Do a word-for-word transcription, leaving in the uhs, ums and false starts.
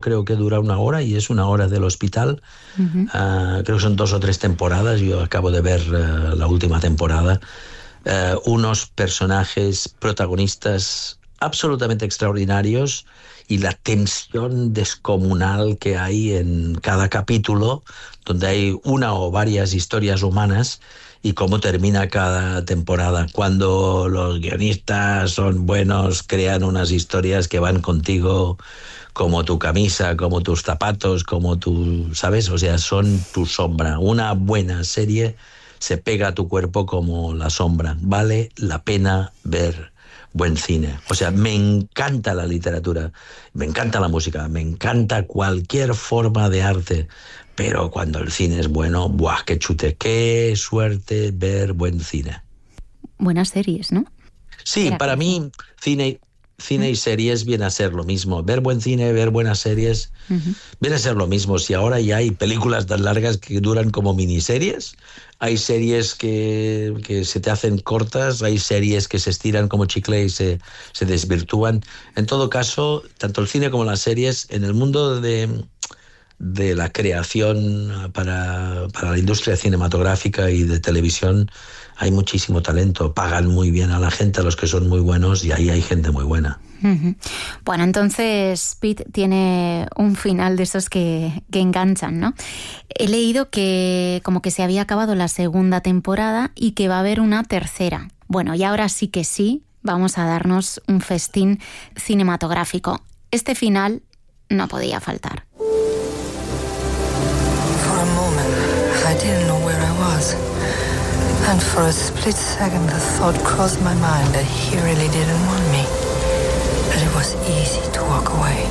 creo que dura una hora y es una hora del hospital. Uh-huh. Uh, creo que son dos o tres temporadas. Yo acabo de ver uh, la última temporada. Uh, unos personajes protagonistas absolutamente extraordinarios y la tensión descomunal que hay en cada capítulo, donde hay una o varias historias humanas, y cómo termina cada temporada. Cuando los guionistas son buenos, crean unas historias que van contigo como tu camisa, como tus zapatos, como tu, ¿sabes? O sea, son tu sombra. Una buena serie se pega a tu cuerpo como la sombra. Vale la pena ver buen cine. O sea, me encanta la literatura, me encanta la música, me encanta cualquier forma de arte, pero cuando el cine es bueno, ¡buah, qué chute! ¡Qué suerte ver buen cine! Buenas series, ¿no? Sí, para mí, cine, cine y series viene a ser lo mismo. Ver buen cine, ver buenas series, uh-huh. viene a ser lo mismo. Si ahora ya hay películas tan largas que duran como miniseries, hay series que, que se te hacen cortas, hay series que se estiran como chicle y se, se desvirtúan. En todo caso, tanto el cine como las series, en el mundo de... de la creación para, para la industria cinematográfica y de televisión, hay muchísimo talento, pagan muy bien a la gente, a los que son muy buenos, y ahí hay gente muy buena. Uh-huh. Bueno, entonces Pete tiene un final de esos que, que enganchan, ¿no? He leído que como que se había acabado la segunda temporada y que va a haber una tercera. Bueno, y ahora sí que sí, vamos a darnos un festín cinematográfico. Este final no podía faltar. I didn't know where I was. And for a split second the thought crossed my mind that he really didn't want me. That it was easy to walk away.